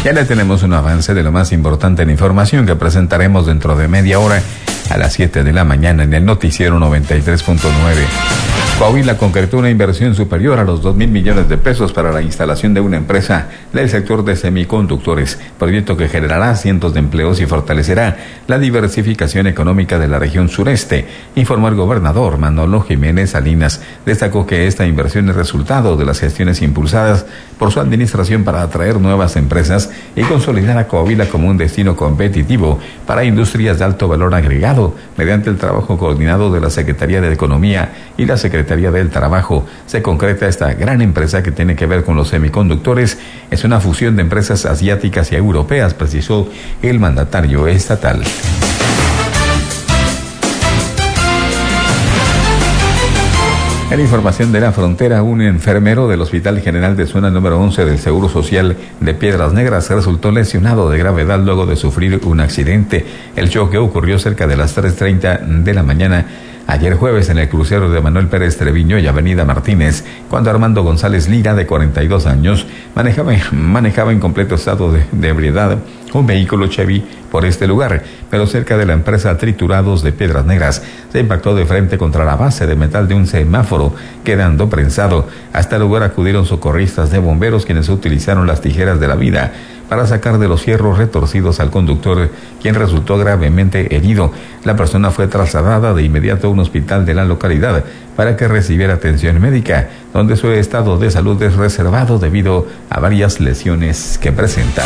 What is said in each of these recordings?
Ya le tenemos un avance de lo más importante en información que presentaremos dentro de media hora a las 7 de la mañana en el noticiero 93.9. Coahuila concretó una inversión superior a los 2,000 millones de pesos para la instalación de una empresa del sector de semiconductores, proyecto que generará cientos de empleos y fortalecerá la diversificación económica de la región sureste, informó el gobernador Manolo Jiménez Salinas. Destacó que esta inversión es resultado de las gestiones impulsadas por su administración para atraer nuevas empresas y consolidar a Coahuila como un destino competitivo para industrias de alto valor agregado, mediante el trabajo coordinado de la Secretaría de Economía y la Secretaría del Trabajo. Se concreta esta gran empresa que tiene que ver con los semiconductores. Es una fusión de empresas asiáticas y europeas, precisó el mandatario estatal. En información de la frontera, un enfermero del Hospital General de Zona número 11 del Seguro Social de Piedras Negras resultó lesionado de gravedad luego de sufrir un accidente. El choque ocurrió cerca de las 3:30 de la mañana ayer jueves en el crucero de Manuel Pérez Treviño y Avenida Martínez, cuando Armando González Lira, de 42 años, manejaba en completo estado de ebriedad un vehículo Chevy por este lugar, pero cerca de la empresa Triturados de Piedras Negras. Se impactó de frente contra la base de metal de un semáforo, quedando prensado. Hasta el lugar acudieron socorristas de bomberos, quienes utilizaron las tijeras de la vida para sacar de los fierros retorcidos al conductor, quien resultó gravemente herido. La persona fue trasladada de inmediato a un hospital de la localidad para que recibiera atención médica, donde su estado de salud es reservado debido a varias lesiones que presenta.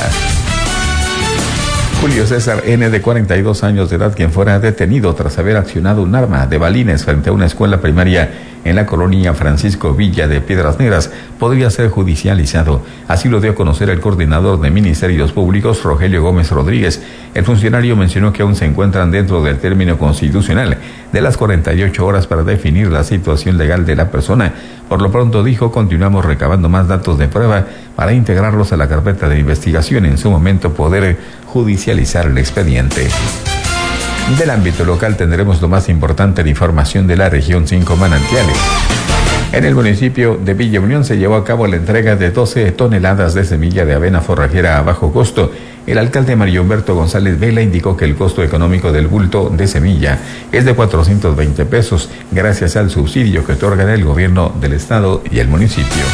Julio César N., de 42 años de edad, quien fuera detenido tras haber accionado un arma de balines frente a una escuela primaria en la colonia Francisco Villa de Piedras Negras, podría ser judicializado. Así lo dio a conocer el coordinador de Ministerios Públicos, Rogelio Gómez Rodríguez. El funcionario mencionó que aún se encuentran dentro del término constitucional de las 48 horas para definir la situación legal de la persona. Por lo pronto, dijo, continuamos recabando más datos de prueba para integrarlos a la carpeta de investigación, en su momento poder judicializar el expediente. Del ámbito local tendremos lo más importante de información de la región 5 Manantiales. En el municipio de Villa Unión se llevó a cabo la entrega de 12 toneladas de semilla de avena forrajera a bajo costo. El alcalde Mario Humberto González Vela indicó que el costo económico del bulto de semilla es de 420 pesos, gracias al subsidio que otorgan el gobierno del estado y el municipio.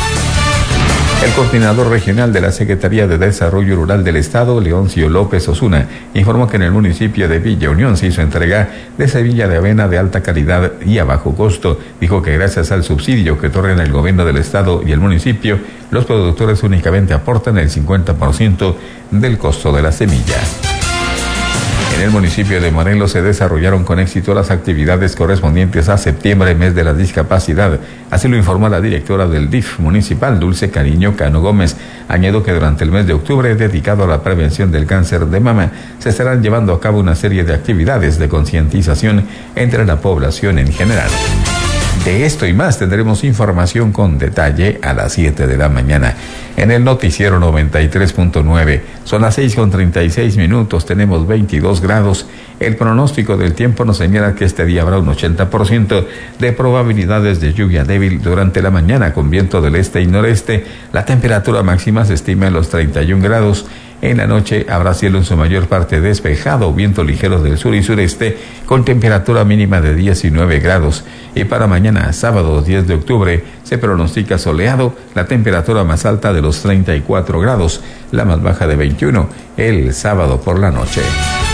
El coordinador regional de la Secretaría de Desarrollo Rural del Estado, Leoncio López Osuna, informó que en el municipio de Villa Unión se hizo entrega de semilla de avena de alta calidad y a bajo costo. Dijo que gracias al subsidio que otorgan el gobierno del Estado y el municipio, los productores únicamente aportan el 50% del costo de la semilla. En el municipio de Morelos se desarrollaron con éxito las actividades correspondientes a septiembre, mes de la discapacidad. Así lo informó la directora del DIF municipal, Dulce Cariño Cano Gómez. Añadió que durante el mes de octubre, dedicado a la prevención del cáncer de mama, se estarán llevando a cabo una serie de actividades de concientización entre la población en general. De esto y más tendremos información con detalle a las 7 de la mañana en el noticiero 93.9. Son las 6:36, tenemos 22 grados. El pronóstico del tiempo nos señala que este día habrá un 80% de probabilidades de lluvia débil durante la mañana con viento del este y noreste. La temperatura máxima se estima en los 31 grados. En la noche habrá cielo en su mayor parte despejado, viento ligero del sur y sureste, con temperatura mínima de 19 grados. Y para mañana, sábado 10 de octubre, se pronostica soleado, la temperatura más alta de los 34 grados, la más baja de 21, el sábado por la noche.